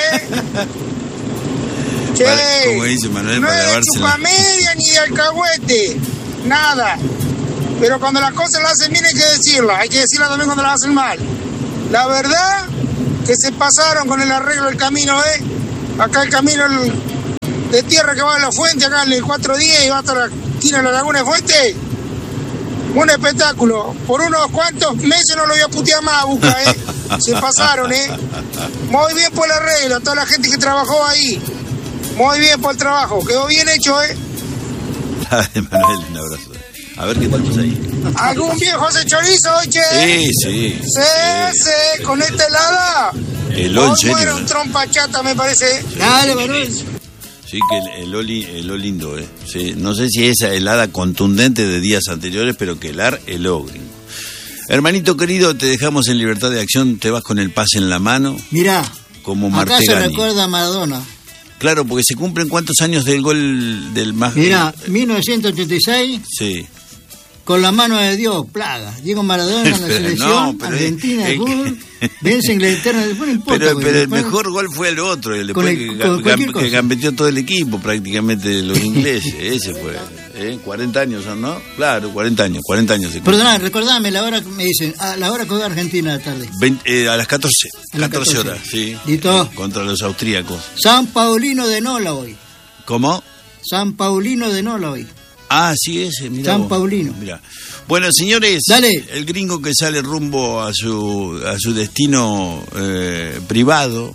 Che, como dice Manuel, no para es de lavársela. chupamedia ni de alcahuete, nada. Pero cuando las cosas las hacen bien hay que decirlas, hay que decirlas también cuando las hacen mal. La verdad que se pasaron con el arreglo del camino, Acá el camino de tierra que va a la fuente, acá en el 410 y va hasta la esquina de la Laguna de Fuente. Un espectáculo. Por unos cuantos meses no lo voy a putear más, Busca, Se pasaron, Muy bien por el arreglo, a toda la gente que trabajó ahí. Muy bien por el trabajo. Quedó bien hecho, Manuel, un abrazo. A ver qué tenemos ahí. ¿Algún viejo hace chorizo hoy, che? Sí. Sí, con esta helada. Heló en Hoy serio. muere un trompa chata, me parece. Dale, Manuel. Sí, que heló lindo, Sí, no sé si esa helada contundente de días anteriores, pero que heló, Gringo. Hermanito querido, te dejamos en libertad de acción, te vas con el pase en la mano. Mirá, como acá se Martegani. recuerda a Maradona. Claro, porque se cumplen cuántos años del gol del más... Mirá, 1986, Sí. con la mano de Dios, plaga. Diego Maradona en la selección, Argentina, de fútbol, vence a Inglaterra, no importa. Pero el mejor gol fue el otro, el después que gambeteó todo el equipo prácticamente de los ingleses, ese fue. 40 años son, ¿no? Claro, 40 años. Perdona, recordame la hora que me dicen, la hora que juega Argentina de la tarde. A las 14 horas, sí. ¿Listo? Contra los austríacos. San Paulino de Nola hoy. ¿Cómo? San Paulino de Nola hoy. Ah, sí, ese, mira. San Paulino. Mirá. Bueno, señores, dale. El gringo que sale rumbo a su destino privado.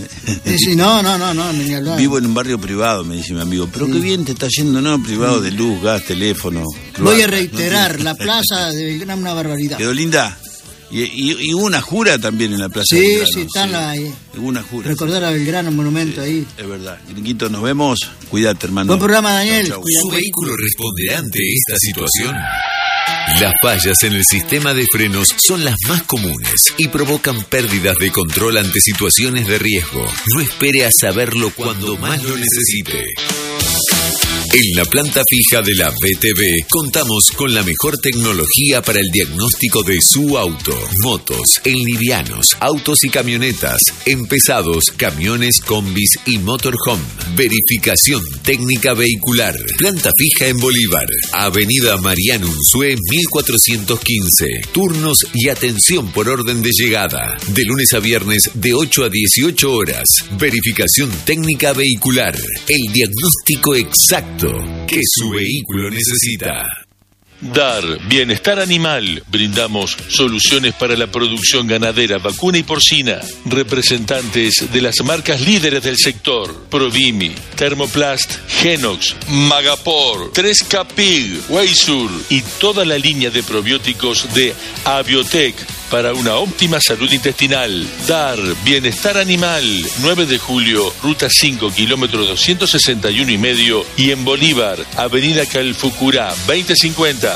No, ni hablar. Vivo en un barrio privado, me dice mi amigo. Pero qué bien te está yendo, ¿no? Privado de luz, gas, teléfono. Voy a reiterar, la plaza de Belgrano, una barbaridad. ¿Quedó linda? Y hubo una jura también en la plaza de Belgrano. Sí, están ahí. Hubo una jura. Recordar a Belgrano, monumento ahí. Es verdad. Gringuito, nos vemos. Cuídate, hermano. Buen programa, Daniel. Chau. ¿Su vehículo responderá ante esta situación? Las fallas en el sistema de frenos son las más comunes y provocan pérdidas de control ante situaciones de riesgo. No espere a saberlo cuando más lo necesite. En la planta fija de la BTV contamos con la mejor tecnología para el diagnóstico de su auto, motos, en livianos, autos y camionetas, en pesados, camiones, combis y motorhome. Verificación técnica vehicular. Planta fija en Bolívar, Avenida Mariano Unzué 1415. Turnos y atención por orden de llegada. De lunes a viernes de 8 a 18 horas. Verificación técnica vehicular. El diagnóstico exacto que su vehículo necesita. DAR, Bienestar Animal. Brindamos soluciones para la producción ganadera, vacuna y porcina. Representantes de las marcas líderes del sector: Provimi, Thermoplast, Genox, Magapor, 3K Pig, Weisur y toda la línea de probióticos de Abiotec para una óptima salud intestinal. DAR, Bienestar Animal. 9 de julio, ruta 5, kilómetro 261,5 y en Bolívar, Avenida Calfucurá, 2050.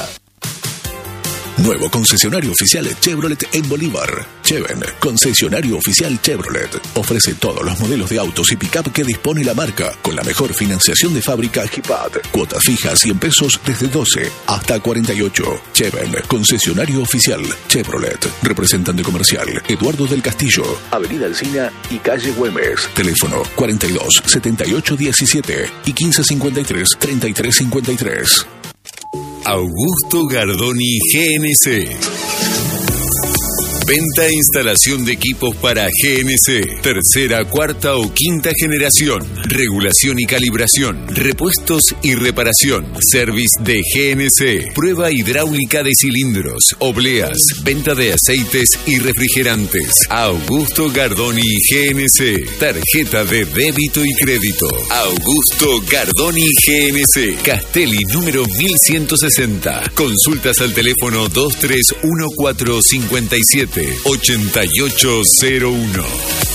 Nuevo concesionario oficial Chevrolet en Bolívar. Cheven, concesionario oficial Chevrolet. Ofrece todos los modelos de autos y pick-up que dispone la marca, con la mejor financiación de fábrica HIPAD. Cuota fija 100 pesos desde 12 hasta 48. Cheven, concesionario oficial Chevrolet. Representante comercial Eduardo del Castillo, Avenida Alsina y calle Güemes. Teléfono 42 78 17 y 1553 3353. Augusto Gardoni GNC. Venta e instalación de equipos para GNC. Tercera, cuarta o quinta generación. Regulación y calibración. Repuestos y reparación. Service de GNC. Prueba hidráulica de cilindros. Obleas. Venta de aceites y refrigerantes. Augusto Gardoni GNC. Tarjeta de débito y crédito. Augusto Gardoni GNC. Castelli número 1160. Consultas al teléfono 231457. 8801.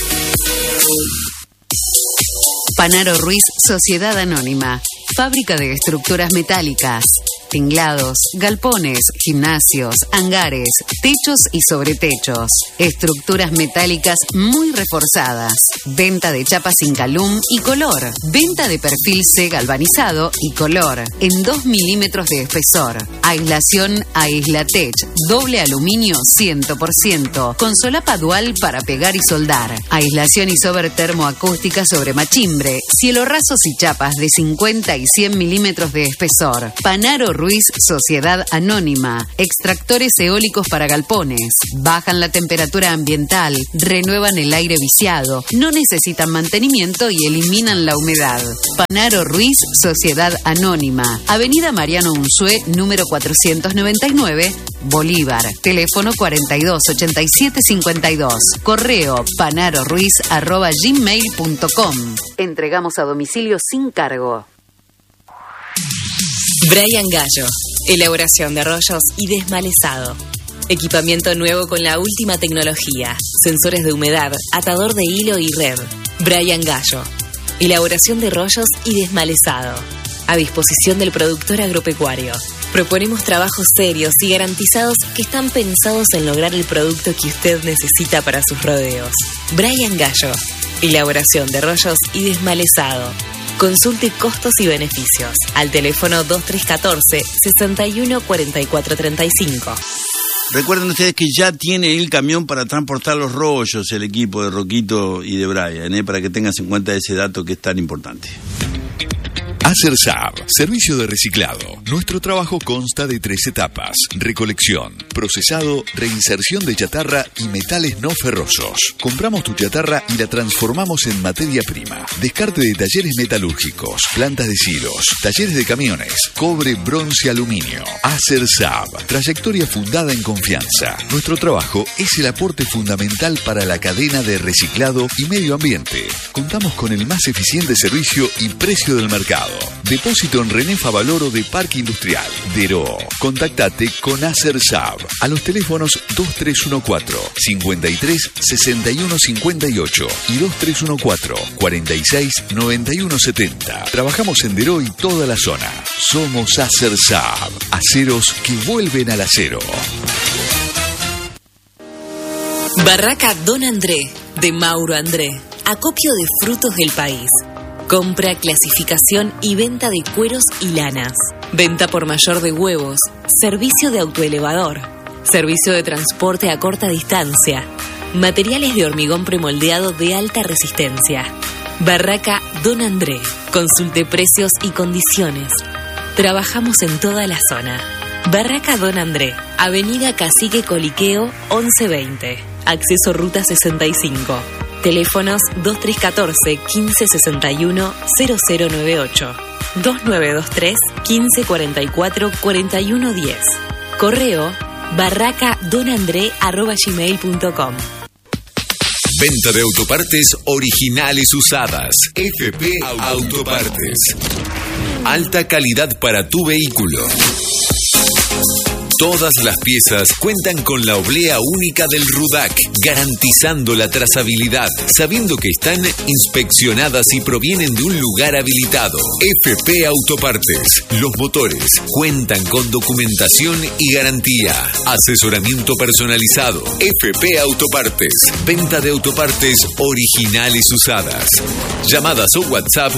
Panaro Ruiz Sociedad Anónima. Fábrica de estructuras metálicas, tinglados, galpones, gimnasios, hangares, techos y sobretechos. Estructuras metálicas muy reforzadas. Venta de chapas sin calum y color. Venta de perfil C galvanizado y color en 2 milímetros de espesor. Aislación Aislatech. Doble aluminio 100%. Con solapa dual para pegar y soldar. Aislación isover termoacústica sobre machimbre. Cielo rasos y chapas de 50 y 100 milímetros de espesor. Panaro Ruiz Sociedad Anónima. Extractores eólicos para galpones. Bajan la temperatura ambiental. Renuevan el aire viciado. No necesitan mantenimiento y eliminan la humedad. Panaro Ruiz Sociedad Anónima. Avenida Mariano Unzué, número 499, Bolívar. Teléfono 428752. Correo panaroruiz@gmail.com. Entregamos a domicilio sin cargo. Brian Gallo. Elaboración de rollos y desmalezado. Equipamiento nuevo con la última tecnología. Sensores de humedad, atador de hilo y red. Brian Gallo. Elaboración de rollos y desmalezado. A disposición del productor agropecuario. Proponemos trabajos serios y garantizados que están pensados en lograr el producto que usted necesita para sus rodeos. Brian Gallo. Elaboración de rollos y desmalezado. Consulte costos y beneficios al teléfono 2314 61 44 35. Recuerden ustedes que ya tiene el camión para transportar los rollos el equipo de Roquito y de Brian, para que tengas en cuenta ese dato que es tan importante. ACERSAB, servicio de reciclado. Nuestro trabajo consta de 3 etapas: recolección, procesado, reinserción de chatarra y metales no ferrosos. Compramos tu chatarra y la transformamos en materia prima. Descarte de talleres metalúrgicos, plantas de silos, talleres de camiones, cobre, bronce, aluminio. ACERSAB, trayectoria fundada en confianza. Nuestro trabajo es el aporte fundamental para la cadena de reciclado y medio ambiente. Contamos con el más eficiente servicio y precio del mercado. Depósito en René Favaloro de Parque Industrial, Deró. Contactate con ACERSAB a los teléfonos 2314-53-6158 y 2314-46-9170. Trabajamos en Deró y toda la zona. Somos ACERSAB, aceros que vuelven al acero. Barraca Don André, de Mauro André. Acopio de frutos del país. Compra, clasificación y venta de cueros y lanas. Venta por mayor de huevos. Servicio de autoelevador. Servicio de transporte a corta distancia. Materiales de hormigón premoldeado de alta resistencia. Barraca Don André. Consulte precios y condiciones. Trabajamos en toda la zona. Barraca Don André. Avenida Cacique Coliqueo 1120. Acceso Ruta 65. Teléfonos 2314-1561-0098, 2923-1544-4110. Correo barracadonandre@gmail.com. Venta de autopartes originales usadas. FP Autopartes. Alta calidad para tu vehículo. Todas las piezas cuentan con la oblea única del RUDAC, garantizando la trazabilidad, sabiendo que están inspeccionadas y provienen de un lugar habilitado. FP Autopartes. Los motores cuentan con documentación y garantía. Asesoramiento personalizado. FP Autopartes. Venta de autopartes originales usadas. Llamadas o WhatsApp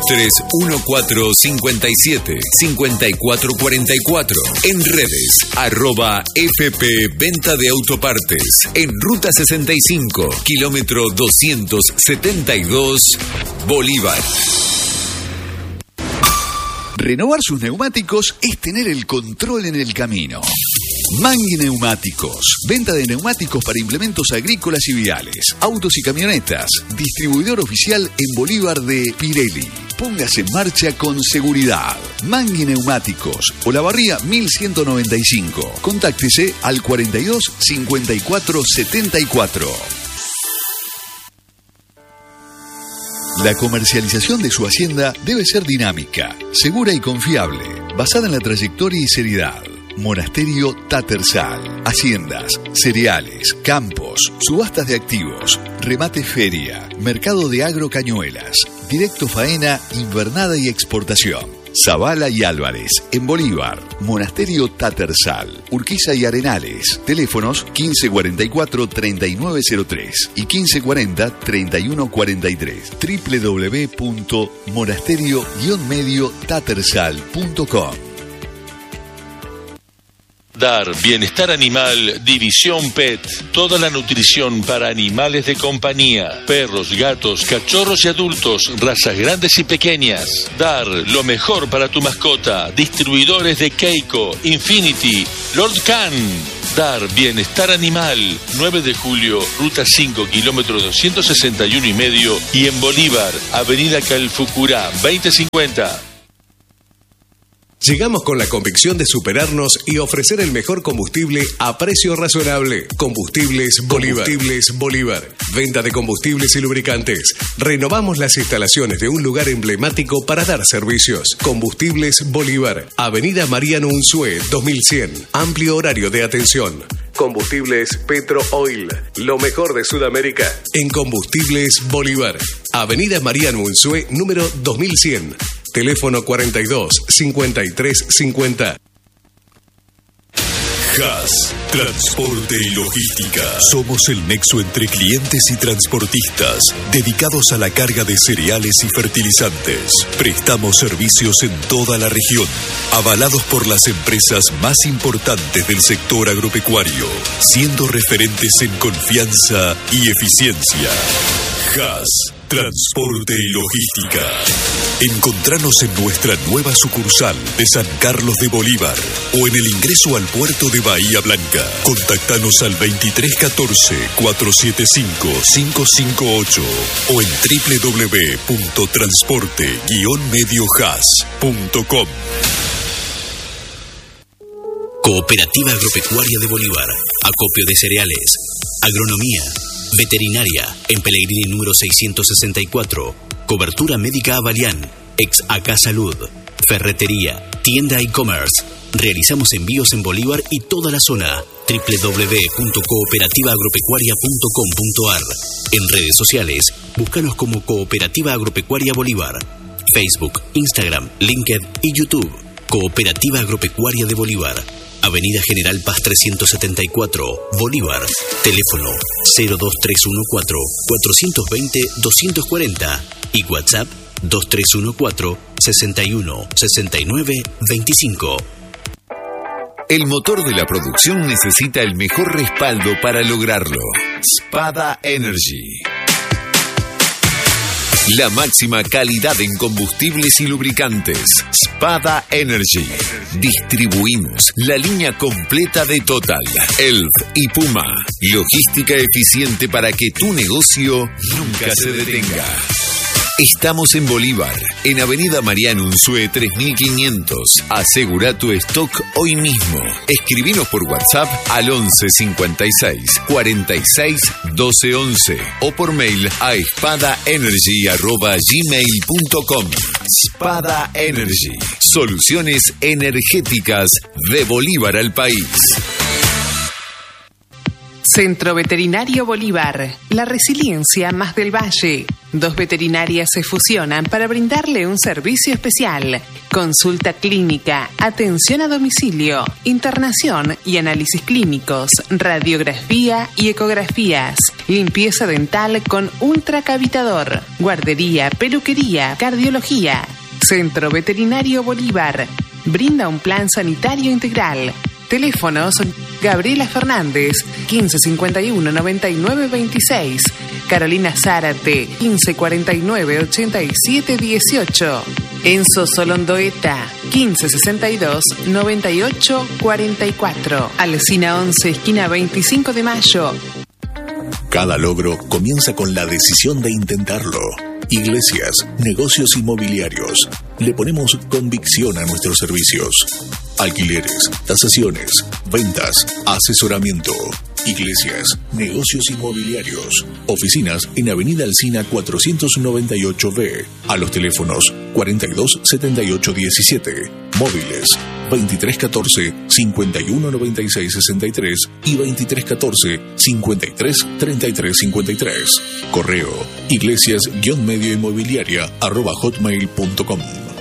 231457-5444. En redes @FP Venta de Autopartes. En Ruta 65, kilómetro 272, Bolívar. Renovar sus neumáticos es tener el control en el camino. Mangui Neumáticos. Venta de neumáticos para implementos agrícolas y viales, autos y camionetas. Distribuidor oficial en Bolívar de Pirelli. Póngase en marcha con seguridad. Mangui Neumáticos, Olavarría 1195. Contáctese al 42 54 74. La comercialización de su hacienda debe ser dinámica, segura y confiable, basada en la trayectoria y seriedad. Monasterio Tattersall. Haciendas, cereales, campos, subastas de activos, remate feria, mercado de agrocañuelas, directo faena, invernada y exportación. Zavala y Álvarez, en Bolívar. Monasterio Tattersall, Urquiza y Arenales. Teléfonos 1544-3903 y 1540-3143. www.monasterio-mediotattersall.com. DAR Bienestar Animal División Pet. Toda la nutrición para animales de compañía. Perros, gatos, cachorros y adultos. Razas grandes y pequeñas. DAR, lo mejor para tu mascota. Distribuidores de Keiko, Infinity, Lord Can. DAR Bienestar Animal. 9 de julio, Ruta 5, kilómetro 261,5. Y en Bolívar, Avenida Calfucurá, 2050. Llegamos con la convicción de superarnos y ofrecer el mejor combustible a precio razonable. Combustibles Bolívar. Combustibles Bolívar. Venta de combustibles y lubricantes. Renovamos las instalaciones de un lugar emblemático para dar servicios. Combustibles Bolívar. Avenida Mariano Unzué, 2100. Amplio horario de atención. Combustibles Petro Oil. Lo mejor de Sudamérica. En Combustibles Bolívar. Avenida Mariano Unzué, número 2100. Teléfono 42 53 50. Haas, Transporte y Logística. Somos el nexo entre clientes y transportistas, dedicados a la carga de cereales y fertilizantes. Prestamos servicios en toda la región, avalados por las empresas más importantes del sector agropecuario, siendo referentes en confianza y eficiencia. Haas, Transporte y Logística. Encontranos en nuestra nueva sucursal de San Carlos de Bolívar o en el ingreso al puerto de Bahía Blanca. Contactanos al 2314-475-558 o en www.transporte-mediohaas.com. Cooperativa Agropecuaria de Bolívar. Acopio de cereales. Agronomía. Veterinaria. En Pellegrini número 664. Cobertura médica Avalian. Ex AK Salud. Ferretería. Tienda e-commerce. Realizamos envíos en Bolívar y toda la zona. www.cooperativaagropecuaria.com.ar. En redes sociales, búscanos como Cooperativa Agropecuaria Bolívar. Facebook, Instagram, LinkedIn y YouTube. Cooperativa Agropecuaria de Bolívar. Avenida General Paz 374, Bolívar. Teléfono 02314-420-240 y WhatsApp 2314-61-69-25. El motor de la producción necesita el mejor respaldo para lograrlo. Spada Energy. La máxima calidad en combustibles y lubricantes. Spada Energy. Distribuimos la línea completa de Total, Elf y Puma. Logística eficiente para que tu negocio nunca se detenga. Estamos en Bolívar, en Avenida Mariano Unzué 3500. Asegura tu stock hoy mismo. Escribinos por WhatsApp al 11 56 46 12 11 o por mail a spadaenergy@gmail.com. Spada Energy. Soluciones energéticas de Bolívar al país. Centro Veterinario Bolívar, la resiliencia más del valle. 2 veterinarias se fusionan para brindarle un servicio especial. Consulta clínica, atención a domicilio, internación y análisis clínicos, radiografía y ecografías, limpieza dental con ultracavitador, guardería, peluquería, cardiología. Centro Veterinario Bolívar, brinda un plan sanitario integral. Teléfonos: Gabriela Fernández, 1551-9926. Carolina Zárate, 1549-8718. Enzo Solondoeta, 1562-9844. Alsina 11, esquina 25 de Mayo. Cada logro comienza con la decisión de intentarlo. Iglesias, negocios inmobiliarios. Le ponemos convicción a nuestros servicios. Alquileres, tasaciones, ventas, asesoramiento. Iglesias, negocios inmobiliarios. Oficinas en Avenida Alsina 498B. A los teléfonos 42 78 17. Móviles 2314 51 96 63 y 2314 53 33 53. Correo iglesias-medioinmobiliaria@hotmail.com.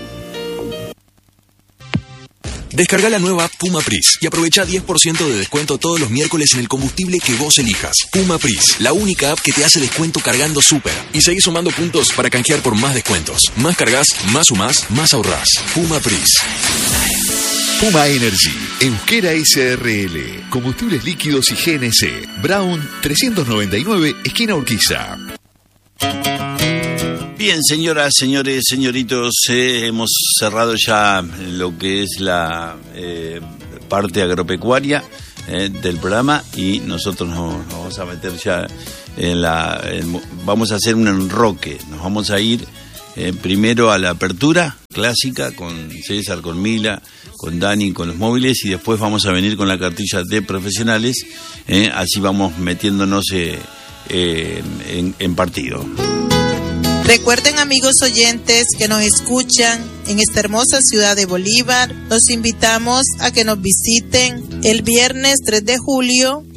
Descarga la nueva Puma Pris y aprovecha 10% de descuento todos los miércoles en el combustible que vos elijas. Puma Pris, la única app que te hace descuento cargando súper. Y seguís sumando puntos para canjear por más descuentos. Más cargas, más sumás, más ahorrás. Puma Pris. Puma Energy, Euskera SRL, combustibles líquidos y GNC. Brown 399, esquina Urquiza. Bien, señoras, señores, señoritos, hemos cerrado ya lo que es la parte agropecuaria del programa y nosotros nos vamos a meter ya vamos a hacer un enroque. Nos vamos a ir primero a la apertura clásica con César, con Mila, con Dani, con los móviles, y después vamos a venir con la cartilla de profesionales, así vamos metiéndonos en partido. Recuerden, amigos oyentes que nos escuchan en esta hermosa ciudad de Bolívar, los invitamos a que nos visiten el viernes 3 de julio